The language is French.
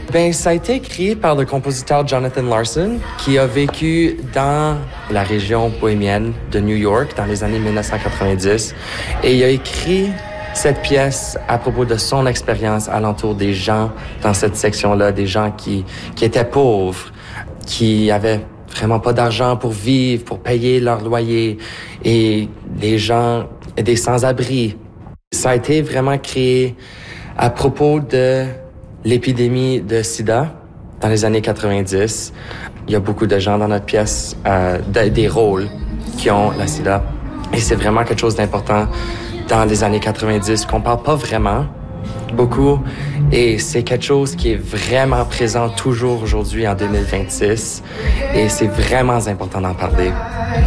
Ben, ça a été écrit par le compositeur Jonathan Larson, qui a vécu dans la région bohémienne de New York dans les années 1990. Et il a écrit cette pièce à propos de son expérience alentour des gens dans cette section-là, des gens qui étaient pauvres, qui avaient vraiment pas d'argent pour vivre, pour payer leur loyer, et des gens, des sans-abri. Ça a été vraiment créé à propos de l'épidémie de sida dans les années 90. Il y a beaucoup de gens dans notre pièce, des rôles qui ont la sida. Et c'est vraiment quelque chose d'important dans les années 90 qu'on parle pas vraiment beaucoup. Et c'est quelque chose qui est vraiment présent toujours aujourd'hui en 2026. Et c'est vraiment important d'en parler.